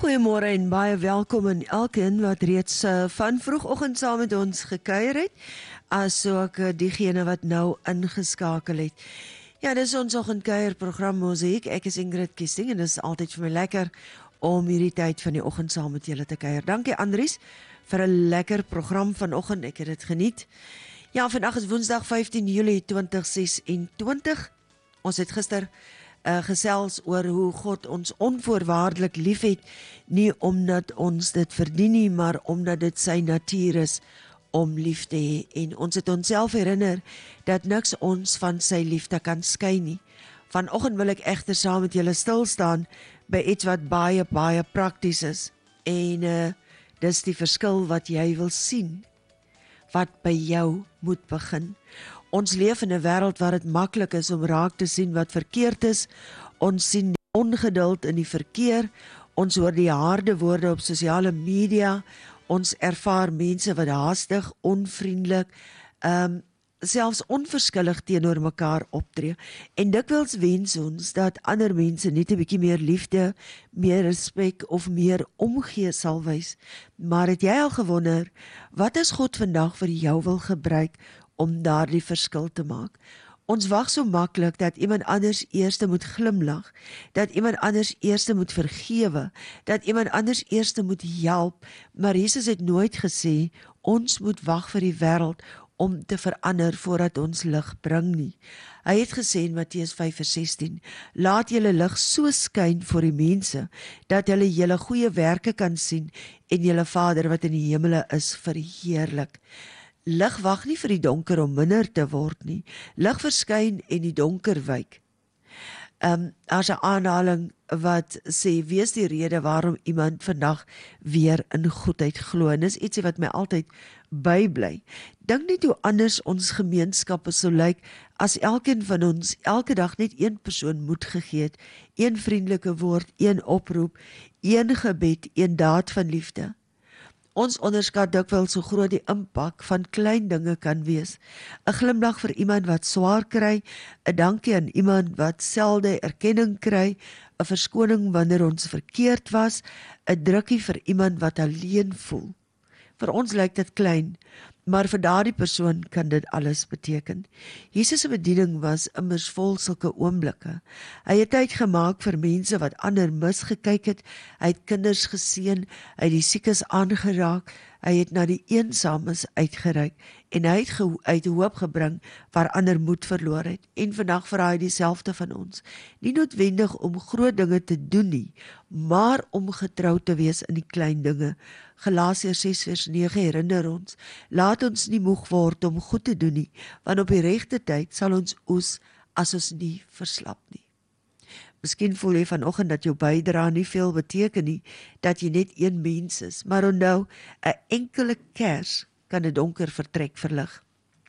Goeiemôre en baie welkom aan elkeen wat reeds van vroegoggend saam met ons gekuier het, asook diegene wat nou ingeskakel het. Ja, dis ons oggendkuierprogram Musiek. Ek is Ingrid Kiesting en dit is altyd vir my lekker om hierdie tyd van die oggend saam met julle te kuier. Dankie Andries vir 'n lekker program vanoggend. Ek het dit geniet. Ja, vandag is Woensdag 15 Julie 2026. Ons het gister gesels oor hoe God ons onvoorwaardelik liefhet, nie omdat ons dit verdien nie, maar omdat dit sy natuur is om lief te hê. En ons het onsself herinner dat niks ons van sy liefde kan skei nie. Vanoggend wil ek egter saam met julle stil staan by iets wat baie prakties is. En dis die verskil wat jy wil sien, wat by jou moet begin. Ons leef in 'n wêreld waar dit maklik is om raak te sien wat verkeerd is. Ons sien die ongeduld in die verkeer. Ons hoor die harde woorde op sosiale media. Ons ervaar mense wat haastig, onvriendelik, selfs onverskillig teenoor mekaar optree. En dikwels wens ons dat ander mense net 'n bietjie meer liefde, meer respek of meer omgee sal wys. Maar het jy al gewonder, wat as God vandag vir jou wil gebruik om daardie verskil te maak? Ons wag so maklik dat iemand anders eerste moet glimlag, dat iemand anders eerste moet vergewe, dat iemand anders eerste moet help, maar Jesus het nooit gesê, ons moet wag vir die wêreld om te verander voordat ons lig bring nie. Hy het gesê in Matteus 5:16, laat julle lig so skyn voor die mense, dat hulle julle goeie werke kan sien en julle Vader wat in die hemele is verheerlik. Lig wag nie vir die donker om minder te word nie. Lig verskyn en die donker wyk. As 'n aanhaling wat sê, wees die rede waarom iemand vandag weer in goedheid glo. En dis ietsie wat my altyd bybly. Dink net hoe anders ons gemeenskappe sou lyk as elkeen van ons elke dag net een persoon moed gegee het, een vriendelike woord, een oproep, een gebed, een daad van liefde. Ons onderskat dikwels hoe groot die impak van klein dinge kan wees. 'n Glimlag vir iemand wat swaar kry, 'n dankie aan iemand wat selde erkenning kry, 'n verskoning wanneer ons verkeerd was, 'n drukkie vir iemand wat alleen voel. Vir ons lyk dit klein, maar vir daardie persoon kan dit alles beteken. Jesus se bediening was immers vol sulke oomblikke. Hy het tyd gemaak vir mense wat ander misgekyk het, hy het kinders geseën, hy het die siekes aangeraak, hy het na die eensames uitgereik en hy het hoop gebring waar ander moed verloor het. En vandag vra hy dieselfde van ons. Nie noodwendig om groot dinge te doen nie, maar om getrou te wees in die klein dinge. Galasiërs 6:9 herinner ons, laat ons nie moeg word om goed te doen nie, want op die regte tyd sal ons oes as ons nie verslap nie. Miskien voel jy vanoggend dat jou bydrae nie veel beteken nie, dat jy net een mens is, maar onthou, 'n enkele kers kan 'n donker vertrek verlig.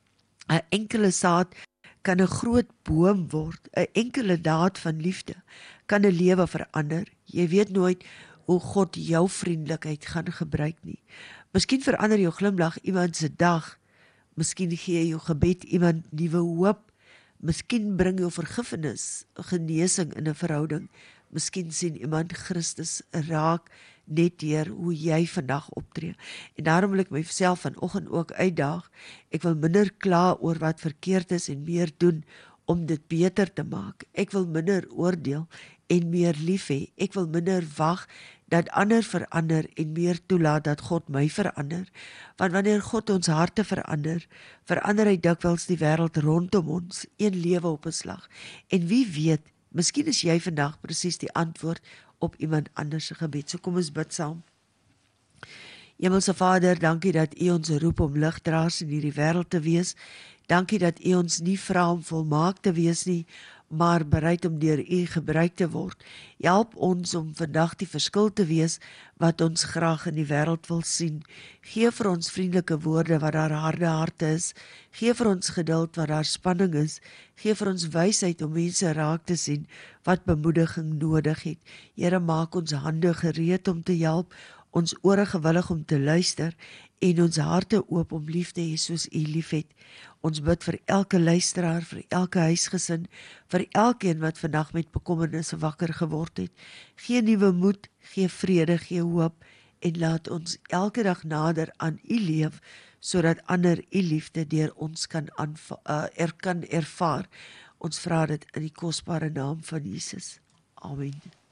'n enkele saad kan 'n groot boom word, 'n enkele daad van liefde kan 'n lewe verander. Jy weet nooit hoe God jou vriendelikheid gaan gebruik nie. Miskien verander jou glimlag iemand se dag, miskien gee jou gebed iemand nuwe hoop, miskien bring jou vergifnis, genesing in 'n verhouding, miskien sien iemand Christus raak net deur hoe jy vandag optree. En daarom wil ek myself vanoggend ook uitdaag, ek wil minder kla oor wat verkeerd is en meer doen om dit beter te maak. Ek wil minder oordeel en meer lief hê. Ek wil minder wag dat ander verander en meer toelaat dat God my verander. Want wanneer God ons harte verander, verander hy dikwels die wêreld rondom ons, een lewe op 'n slag. En wie weet, miskien is jy vandag presies die antwoord op iemand anders se gebed. So kom ons bid saam. Hemelse Vader, dankie dat U ons roep om ligdraers in hierdie wêreld te wees. Dankie dat U ons nie vra om volmaak te wees nie, maar bereid om deur U gebruik te word. Help ons om vandag die verskil te wees wat ons graag in die wêreld wil sien. Gee vir ons vriendelike woorde wat daar harde harte is. Gee vir ons geduld wat daar spanning is. Gee vir ons wysheid om mense raak te sien wat bemoediging nodig het. Here, maak ons hande gereed om te help, ons ore gewillig om te luister en ons harte oop om lief te hê soos U liefhet. Ons bid vir elke luisteraar, vir elke huisgesin, vir elkeen wat vandag met bekommernisse wakker geword het. Gee nuwe moed, gee vrede, gee hoop en laat ons elke dag nader aan U leef, sodat ander U liefde deur ons kan ervaar. Ons vra dit in die kosbare naam van Jesus. Amen.